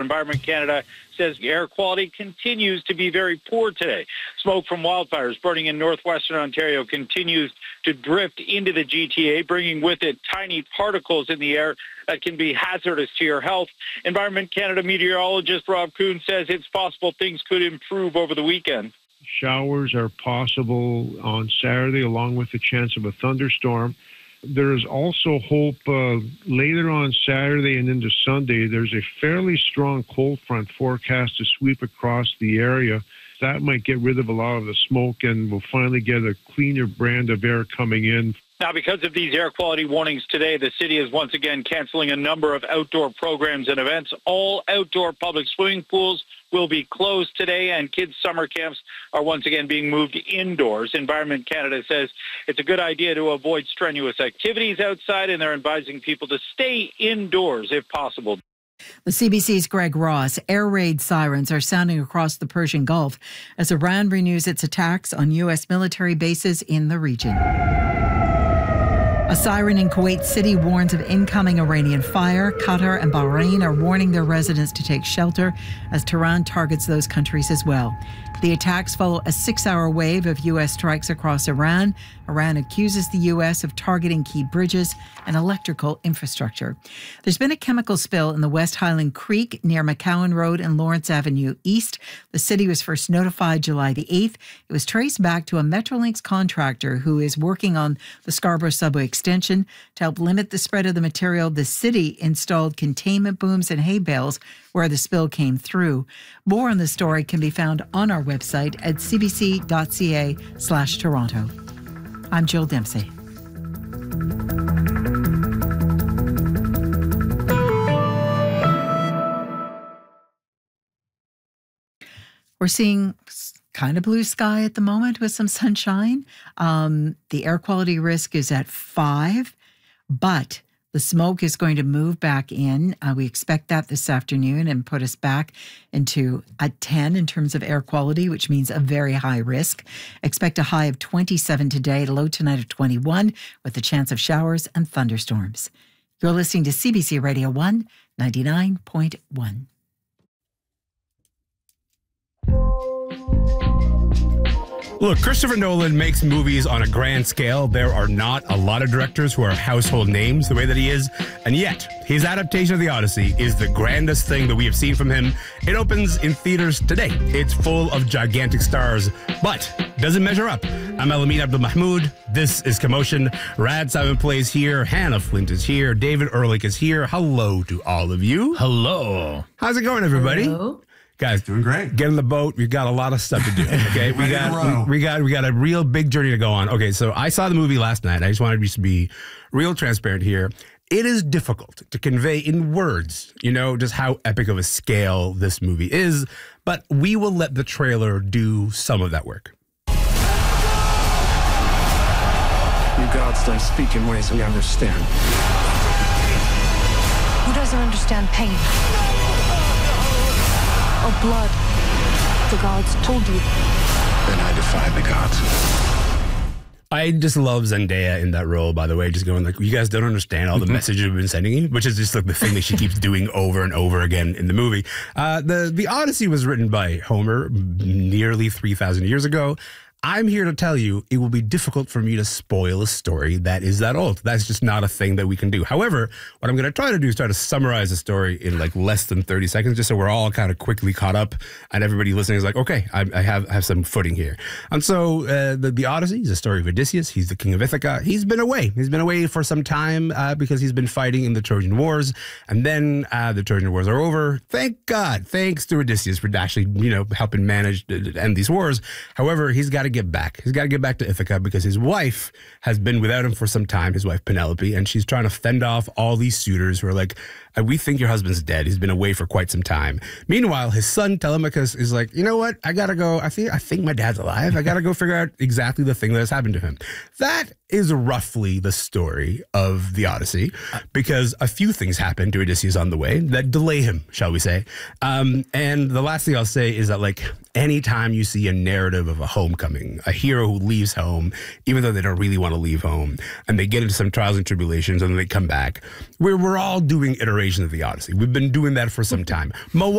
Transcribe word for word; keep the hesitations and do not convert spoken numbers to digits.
Environment Canada says air quality continues to be very poor today. Smoke from wildfires burning in northwestern Ontario continues to drift into the G T A, bringing with it tiny particles in the air that can be hazardous to your health. Environment Canada meteorologist Rob Kuhn says it's possible things could improve over the weekend. Showers are possible on Saturday, along with the chance of a thunderstorm. There is also hope uh, later on Saturday and into Sunday. There's a fairly strong cold front forecast to sweep across the area. That might get rid of a lot of the smoke, and we'll finally get a cleaner brand of air coming in. Now, because of these air quality warnings today, the city is once again canceling a number of outdoor programs and events. All outdoor public swimming pools will be closed today, and kids' summer camps are once again being moved indoors. Environment Canada says it's a good idea to avoid strenuous activities outside, and they're advising people to stay indoors if possible. The C B C's Greg Ross. Air raid sirens are sounding across the Persian Gulf as Iran renews its attacks on U S military bases in the region. A siren in Kuwait City warns of incoming Iranian fire. Qatar and Bahrain are warning their residents to take shelter as Tehran targets those countries as well. The attacks follow a six-hour wave of U S strikes across Iran. Iran accuses the U S of targeting key bridges and electrical infrastructure. There's been a chemical spill in the West Highland Creek near McCowan Road and Lawrence Avenue East. The city was first notified July the eighth. It was traced back to a Metrolinx contractor who is working on the Scarborough subway extension. To help limit the spread of the material, the city installed containment booms and hay bales where the spill came through. More on the story can be found on our website at cbc.ca slash Toronto. I'm Jill Dempsey. We're seeing kind of blue sky at the moment with some sunshine. Um, the air quality risk is at five, but the smoke is going to move back in. Uh, we expect that this afternoon and put us back into a ten in terms of air quality, which means a very high risk. Expect a high of twenty-seven today, low tonight of twenty-one, with a chance of showers and thunderstorms. You're listening to C B C Radio one, ninety-nine point one. Look, Christopher Nolan makes movies on a grand scale. There are not a lot of directors who are household names the way that he is. And yet, his adaptation of The Odyssey is the grandest thing that we have seen from him. It opens in theaters today. It's full of gigantic stars, but doesn't measure up. I'm Elamin Abdul-Mahmoud. This is Commotion. Rad Simon plays here. Hannah Flint is here. David Ehrlich is here. Hello to all of you. Hello. How's it going, everybody? Hello. Guys, doing great. Get in the boat. We've got a lot of stuff to do. Okay, we got we, we got we got a real big journey to go on. Okay, so I saw the movie last night. I just wanted to be real transparent here. It is difficult to convey in words, you know, just how epic of a scale this movie is. But we will let the trailer do some of that work. You gods don't speak in ways we understand. Who doesn't understand pain? Or blood? The gods told you. Then I defy the gods. I just love Zendaya in that role, by the way, just going like, you guys don't understand all the messages we've been sending you, which is just like the thing that she keeps doing over and over again in the movie. Uh, the, the Odyssey was written by Homer nearly three thousand years ago. I'm here to tell you it will be difficult for me to spoil a story that is that old. That's just not a thing that we can do. However, what I'm going to try to do is try to summarize the story in like less than thirty seconds, just so we're all kind of quickly caught up and everybody listening is like, okay, I, I have have some footing here. And so uh, the, the Odyssey is a story of Odysseus. He's the king of Ithaca. He's been away. He's been away for some time uh, because he's been fighting in the Trojan Wars. And then uh, the Trojan Wars are over. Thank God. Thanks to Odysseus for actually, you know, helping manage to end these wars. However, he's got to get back. He's got to get back to Ithaca because his wife has been without him for some time, his wife Penelope, and she's trying to fend off all these suitors who are like, we think your husband's dead. He's been away for quite some time. Meanwhile, his son Telemachus is like, you know what? I got to go. I think I think my dad's alive. I got to go figure out exactly the thing that has happened to him. That is roughly the story of the Odyssey, because a few things happen to Odysseus on the way that delay him, shall we say. Um, and the last thing I'll say is that, like, anytime you see a narrative of a homecoming, a hero who leaves home, even though they don't really want to leave home, and they get into some trials and tribulations, and then they come back, we're, we're all doing iterations of the Odyssey. We've been doing that for some time. Moana